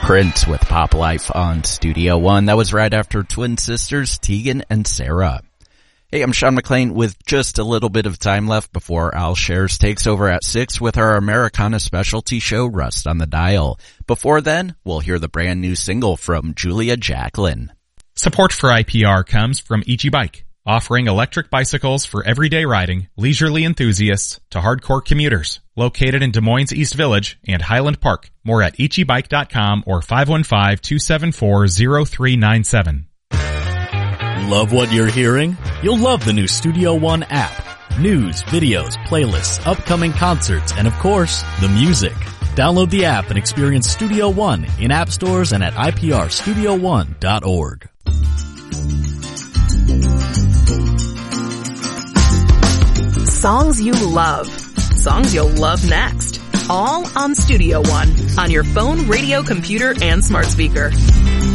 Prince with Pop Life on Studio One. That was right after twin sisters Tegan and Sarah. Hey, I'm Sean McLean with just a little bit of time left before Al Shares takes over at 6 with our Americana specialty show, Rust on the Dial. Before then, we'll hear the brand new single from Julia Jacklin. Support for IPR comes from Ichi Bike, offering electric bicycles for everyday riding, leisurely enthusiasts to hardcore commuters. Located in Des Moines East Village and Highland Park. More at ichibike.com or 515-274-0397. Love what you're hearing? You'll love the new Studio One app. News, videos, playlists, upcoming concerts, and of course, the music. Download the app and experience Studio One in app stores and at iprstudio1.org. Songs you love. Songs you'll love next. All on Studio One. On your phone, radio, computer, and smart speaker.